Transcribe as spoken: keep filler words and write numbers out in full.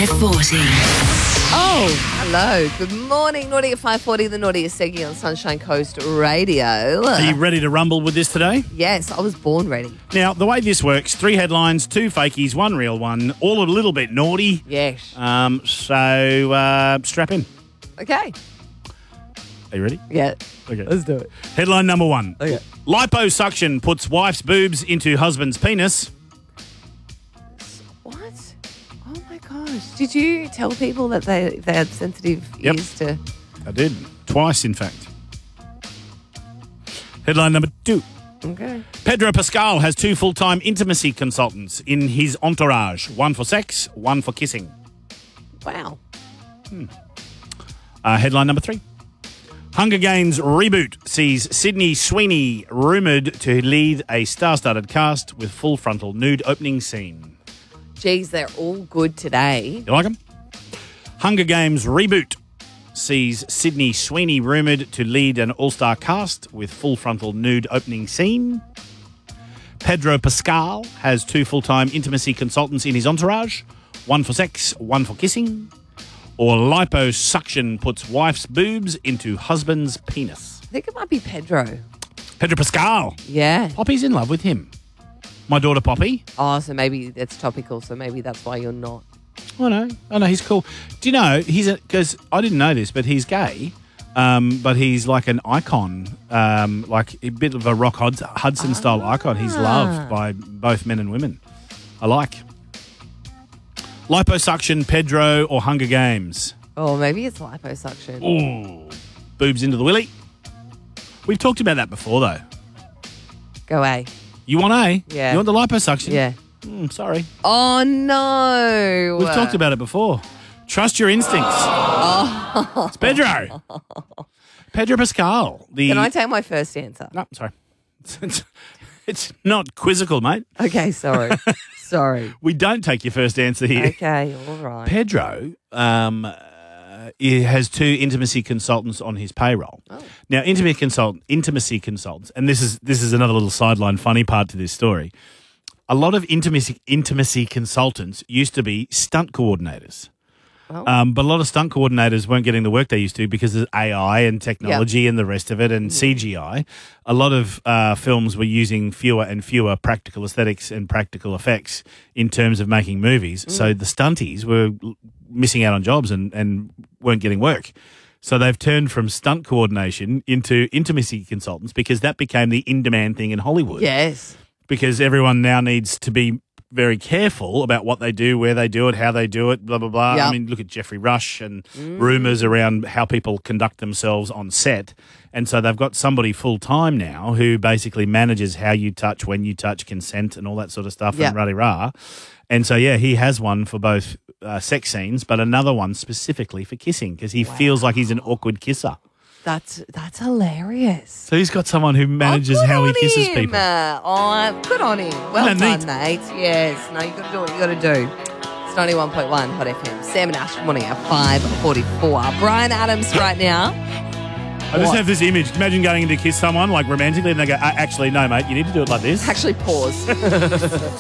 five forty. Oh, hello. Good morning. Naughty at five forty, the naughtiest segment on Sunshine Coast Radio. Are you ready to rumble with this today? Yes, I was born ready. Now, the way this works, three headlines, two fakies, one real one, all a little bit naughty. Yes. Um, so, uh, strap in. Okay. Are you ready? Yeah. Okay. Let's do it. Headline number one. Okay. Liposuction puts wife's boobs into husband's penis. What? Oh, my gosh. Did you tell people that they, they had sensitive Yep. ears to... I did. Twice, in fact. Headline number two. Okay. Pedro Pascal has two full-time intimacy consultants in his entourage. One for sex, one for kissing. Wow. Uh, headline number three. Hunger Games reboot sees Sydney Sweeney rumoured to lead a star-studded cast with full frontal nude opening scene. Geez, they're all good today. You like them? Hunger Games reboot sees Sydney Sweeney rumoured to lead an all-star cast with full frontal nude opening scene. Pedro Pascal has two full-time intimacy consultants in his entourage. One for sex, one for kissing. Or liposuction puts wife's boobs into husband's penis. I think it might be Pedro. Pedro Pascal. Yeah. Poppy's in love with him. My daughter Poppy. Oh, so maybe it's topical, so maybe that's why you're not. Oh no, oh no, he's cool. Do you know he's a because I didn't know this, but he's gay, um, but he's like an icon, um, like a bit of a Rock Hudson style icon. He's loved by both men and women. I like liposuction, Pedro, or Hunger Games. Oh, maybe it's liposuction. Ooh, boobs into the willy. We've talked about that before, though. Go A. You want A? Yeah. You want the liposuction? Yeah. Mm, sorry. Oh, no. We've talked about it before. Trust your instincts. Oh. It's Pedro. Pedro Pascal. The Can I take my first answer? No, sorry. It's, it's not quizzical, mate. Okay, sorry. Sorry. We don't take your first answer here. Okay, all right. Pedro um, uh, he has two intimacy consultants on his payroll. Oh. Now, intimacy consult, intimacy consultants, and this is this is another little sideline funny part to this story. A lot of intimacy intimacy consultants used to be stunt coordinators. Oh. Um, but a lot of stunt coordinators weren't getting the work they used to because of A I and technology Yep. and the rest of it and C G I. A lot of uh, films were using fewer and fewer practical aesthetics and practical effects in terms of making movies. So the stunties were l- missing out on jobs and, and weren't getting work. So they've turned from stunt coordination into intimacy consultants because that became the in-demand thing in Hollywood. Yes. Because everyone now needs to be very careful about what they do, where they do it, how they do it, blah, blah, blah. Yep. I mean, look at Jeffrey Rush and rumours around how people conduct themselves on set. And so they've got somebody full-time now who basically manages how you touch, when you touch, consent and all that sort of stuff Yep. and rah-de-rah. And so, yeah, he has one for both uh, sex scenes, but another one specifically for kissing because he feels like he's an awkward kisser. That's that's hilarious. So he's got someone who manages Oh, good how he on kisses him. people. Uh, oh, good on him. Well Isn't that done, neat? mate. Yes. No, you got to do what you got to do. It's ninety-one point one Hot F M. Sam and Ash, good morning at five forty-four. Brian Adams right now. I just What? have this image. Imagine going in to kiss someone like romantically and they go, "Uh, actually, no, mate, you need to do it like this. Actually, pause.